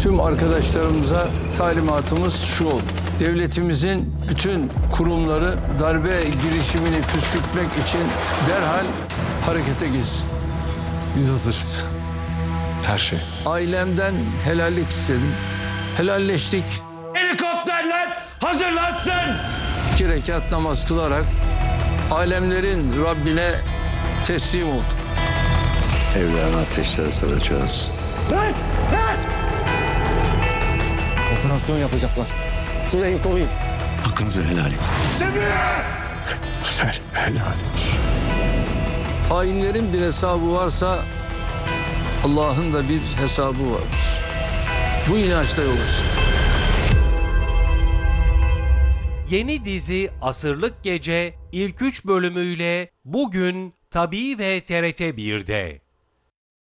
Tüm arkadaşlarımıza talimatımız şu oldu. Devletimizin bütün kurumları darbe girişimini püskürtmek için derhal harekete geçsin. Biz hazırız. Her şey. Ailemden helallik istedim. Helalleştik. Helikopterler hazırlansın. 2 rekat namaz kılarak alemlerin Rabbine teslim olduk. Evlerine ateşler saracağız. Operasyon yapacaklar. Şurayı koruyun. Hakkınızı helal edin. Helal olsun. Hainlerin bir hesabı varsa Allah'ın da bir hesabı vardır. Bu inançla yola çıktık. Yeni dizi Asırlık Gece ilk 3 bölümüyle bugün Tabii ve TRT 1'de.